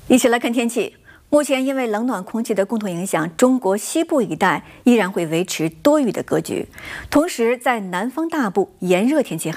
一起来看天气。目前因为冷暖空气的共同影响，中国西部一带依然会维持多雨的格局，同时在南方大部炎热天气